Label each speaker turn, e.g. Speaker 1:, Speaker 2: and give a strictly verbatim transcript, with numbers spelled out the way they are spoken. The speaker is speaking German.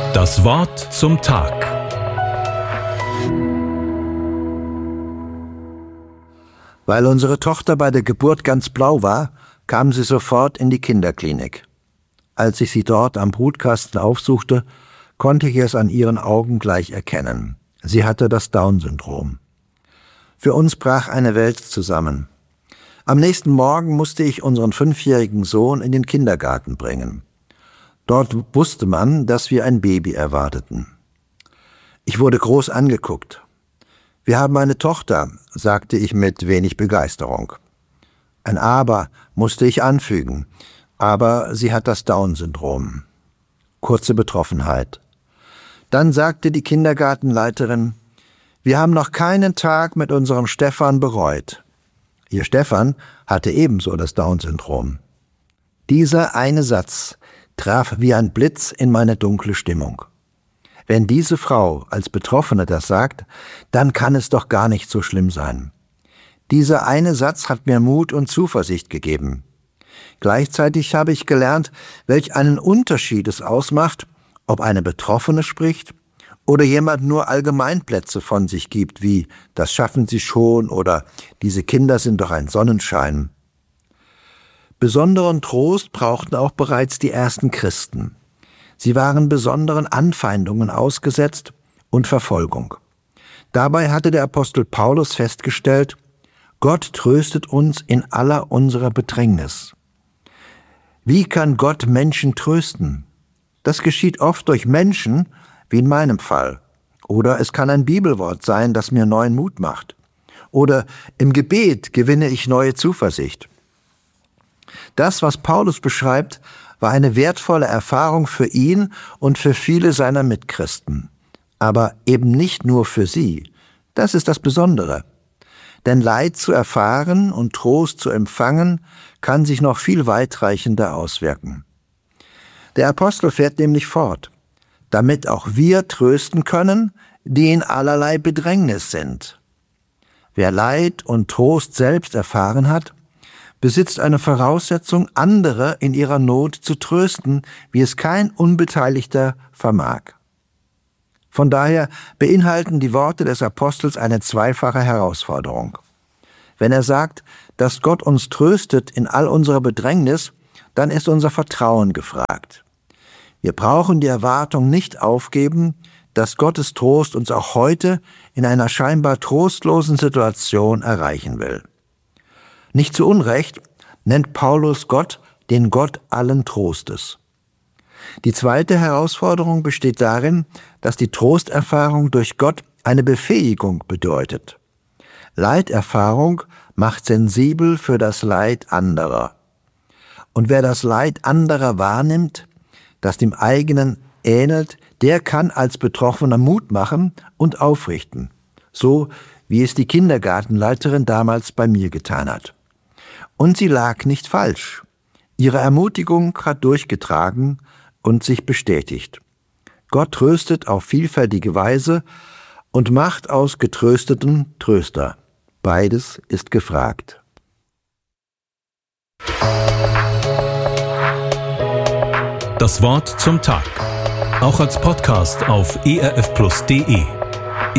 Speaker 1: Das Wort zum Tag.
Speaker 2: Weil unsere Tochter bei der Geburt ganz blau war, kam sie sofort in die Kinderklinik. Als ich sie dort am Brutkasten aufsuchte, konnte ich es an ihren Augen gleich erkennen. Sie hatte das Down-Syndrom. Für uns brach eine Welt zusammen. Am nächsten Morgen musste ich unseren fünfjährigen Sohn in den Kindergarten bringen. Dort wusste man, dass wir ein Baby erwarteten. Ich wurde groß angeguckt. »Wir haben eine Tochter«, sagte ich mit wenig Begeisterung. Ein Aber musste ich anfügen, aber sie hat das Down-Syndrom. Kurze Betroffenheit. Dann sagte die Kindergartenleiterin, wir haben noch keinen Tag mit unserem Stefan bereut. Ihr Stefan hatte ebenso das Down-Syndrom. Dieser eine Satz traf wie ein Blitz in meine dunkle Stimmung. Wenn diese Frau als Betroffene das sagt, dann kann es doch gar nicht so schlimm sein. Dieser eine Satz hat mir Mut und Zuversicht gegeben. Gleichzeitig habe ich gelernt, welch einen Unterschied es ausmacht, ob eine Betroffene spricht oder jemand nur Allgemeinplätze von sich gibt, wie »das schaffen sie schon« oder »diese Kinder sind doch ein Sonnenschein«. Besonderen Trost brauchten auch bereits die ersten Christen. Sie waren besonderen Anfeindungen ausgesetzt und Verfolgung. Dabei hatte der Apostel Paulus festgestellt, Gott tröstet uns in aller unserer Bedrängnis. Wie kann Gott Menschen trösten? Das geschieht oft durch Menschen, wie in meinem Fall. Oder es kann ein Bibelwort sein, das mir neuen Mut macht. Oder im Gebet gewinne ich neue Zuversicht. Das, was Paulus beschreibt, war eine wertvolle Erfahrung für ihn und für viele seiner Mitchristen. Aber eben nicht nur für sie. Das ist das Besondere. Denn Leid zu erfahren und Trost zu empfangen, kann sich noch viel weitreichender auswirken. Der Apostel fährt nämlich fort, damit auch wir trösten können, die in allerlei Bedrängnis sind. Wer Leid und Trost selbst erfahren hat, besitzt eine Voraussetzung, andere in ihrer Not zu trösten, wie es kein Unbeteiligter vermag. Von daher beinhalten die Worte des Apostels eine zweifache Herausforderung. Wenn er sagt, dass Gott uns tröstet in all unserer Bedrängnis, dann ist unser Vertrauen gefragt. Wir brauchen die Erwartung nicht aufgeben, dass Gottes Trost uns auch heute in einer scheinbar trostlosen Situation erreichen will. Nicht zu Unrecht nennt Paulus Gott den Gott allen Trostes. Die zweite Herausforderung besteht darin, dass die Trosterfahrung durch Gott eine Befähigung bedeutet. Leiterfahrung macht sensibel für das Leid anderer. Und wer das Leid anderer wahrnimmt, das dem eigenen ähnelt, der kann als Betroffener Mut machen und aufrichten, so wie es die Kindergartenleiterin damals bei mir getan hat. Und sie lag nicht falsch. Ihre Ermutigung hat durchgetragen und sich bestätigt. Gott tröstet auf vielfältige Weise und macht aus Getrösteten Tröster. Beides ist gefragt.
Speaker 1: Das Wort zum Tag. Auch als Podcast auf e r f plus punkt d e.